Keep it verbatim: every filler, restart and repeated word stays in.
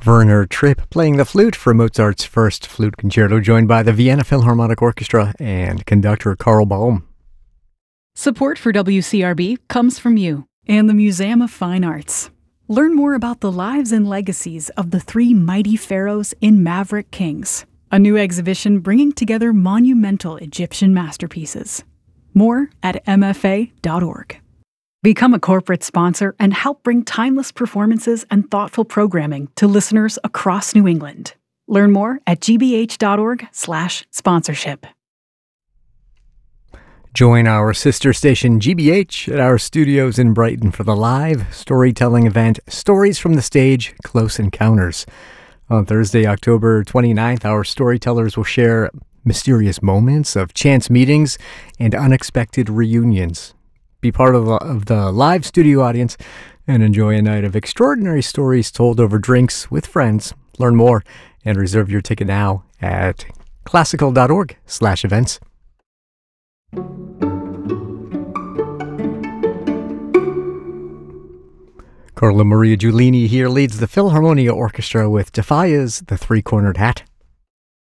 Werner Tripp playing the flute for Mozart's first flute concerto, joined by the Vienna Philharmonic Orchestra and conductor Karl Baum. Support for W C R B comes from you and the Museum of Fine Arts. Learn more about the lives and legacies of the three mighty pharaohs in Maverick Kings, a new exhibition bringing together monumental Egyptian masterpieces. More at m f a dot org. Become a corporate sponsor and help bring timeless performances and thoughtful programming to listeners across New England. Learn more at g b h dot org slash sponsorship. Join our sister station G B H at our studios in Brighton for the live storytelling event Stories from the Stage Close Encounters. On Thursday, October twenty-ninth, our storytellers will share mysterious moments of chance meetings and unexpected reunions. Be part of the, of the live studio audience and enjoy a night of extraordinary stories told over drinks with friends. Learn more and reserve your ticket now at classical dot org slash events. Carla Maria Giulini here leads the Philharmonia Orchestra with Defia's The Three-Cornered Hat.